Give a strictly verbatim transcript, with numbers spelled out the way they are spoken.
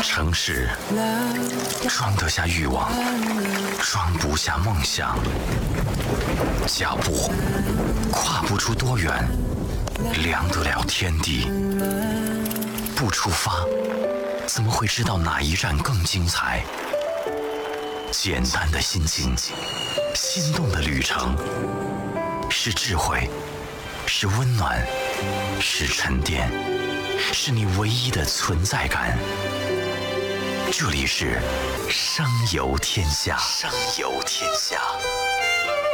城市装得下欲望，装不下梦想。脚步跨不出多远，量得了天地。不出发，怎么会知道哪一站更精彩？简单的心情，心动的旅程，是智慧，是温暖，是沉淀，是你唯一的存在感。这里是声游天下，声游天下。